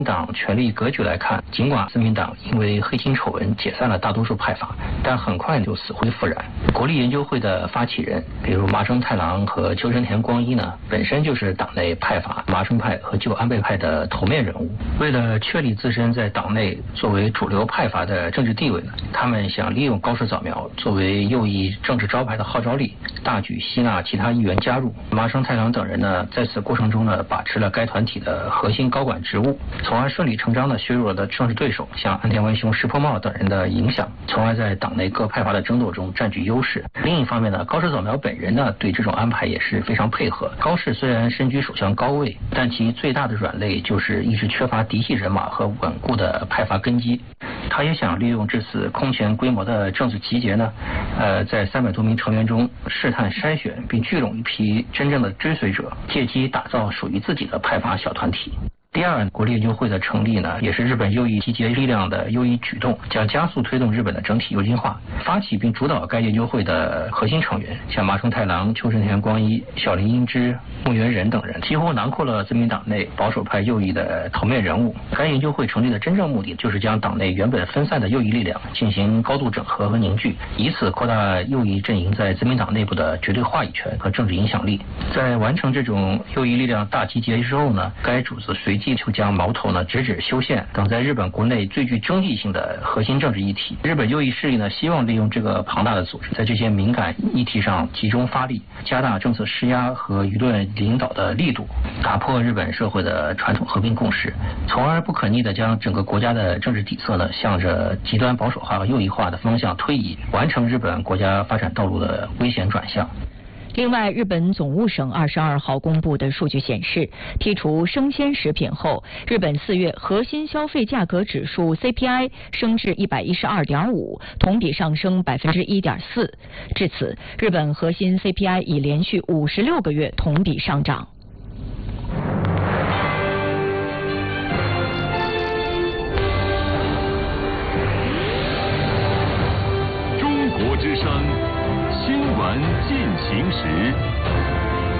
党权力格局来看，尽管自民党因为黑金丑闻解散了大多数派阀，但很快就死灰复燃。国立研究会的发起人，比如麻生太郎和秋生田光一呢，本身就是党内派阀麻生派和旧安倍派的头面人物。为了确立自身在党内作为主流派阀的政治地位呢，他们想利用高市早苗作为右翼政治招牌的号召力，大举吸纳其他议员加入。麻生太郎等人呢，在此过程中呢，把持了该团体的核心高管职务，从而顺理成章地削弱了政治对手像岸田文雄、石破茂等人的影响，从而在党内各派阀的争斗中占据优势。另一方面呢，高市早苗本人呢，对这种安排也是非常配合。高市虽然身居首相高位，但其最大的软肋就是一直缺乏嫡系人马和稳固的派阀根基。他也想利用这次空前规模的政治集结呢，在300多名成员中试探筛选并聚拢一批真正的追随者，借机打造属于自己的派阀小团体。第二，国立研究会的成立呢，也是日本右翼集结力量的右翼举动，将加速推动日本的整体右倾化。发起并主导该研究会的核心成员，像麻生太郎、秋生田光一、小林英之、木原忍等人，几乎囊括了自民党内保守派右翼的头面人物。该研究会成立的真正目的，就是将党内原本分散的右翼力量进行高度整合和凝聚，以此扩大右翼阵营在自民党内部的绝对话语权和政治影响力。在完成这种右翼力量大集结之后呢，该主子随即就将矛头呢直指修宪等在日本国内最具争议性的核心政治议题。日本右翼势力呢，希望利用这个庞大的组织，在这些敏感议题上集中发力，加大政策施压和舆论领导的力度，打破日本社会的传统和平共识，从而不可逆地将整个国家的政治底色呢，向着极端保守化和右翼化的方向推移，完成日本国家发展道路的危险转向。 另外，日本总务省22号公布的数据显示，剔除生鲜食品后，日本4月核心消费价格指数 CPI 升至 112.5， 同比上升 1.4%。至此，日本核心 CPI 已连续56个月同比上涨。 中国之声新闻进行时。